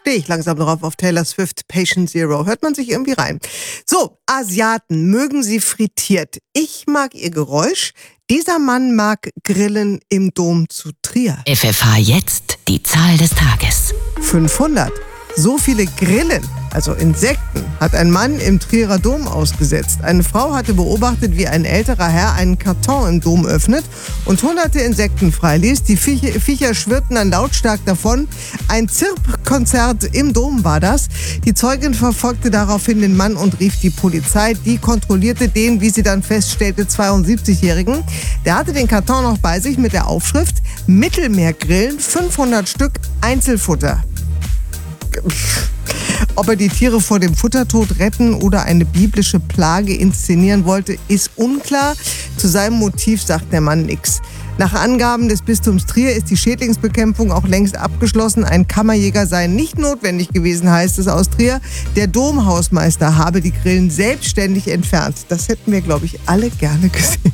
stehe ich langsam drauf auf Taylor Swift, Patient Zero. Hört man sich irgendwie rein. So, Asiaten, mögen sie frittiert. Ich mag ihr Geräusch. Dieser Mann mag Grillen im Dom zu Trier. FFH jetzt die Zahl des Tages. 500. So viele Grillen, also Insekten, hat ein Mann im Trierer Dom ausgesetzt. Eine Frau hatte beobachtet, wie ein älterer Herr einen Karton im Dom öffnet und hunderte Insekten freiließ. Die Viecher schwirrten dann lautstark davon. Ein Zirpkonzert im Dom war das. Die Zeugin verfolgte daraufhin den Mann und rief die Polizei. Die kontrollierte den, wie sie dann feststellte, 72-Jährigen. Der hatte den Karton noch bei sich mit der Aufschrift Mittelmeergrillen, 500 Stück Einzelfutter. Ob er die Tiere vor dem Futtertod retten oder eine biblische Plage inszenieren wollte, ist unklar. Zu seinem Motiv sagt der Mann nichts. Nach Angaben des Bistums Trier ist die Schädlingsbekämpfung auch längst abgeschlossen. Ein Kammerjäger sei nicht notwendig gewesen, heißt es aus Trier. Der Domhausmeister habe die Grillen selbstständig entfernt. Das hätten wir, glaube ich, alle gerne gesehen.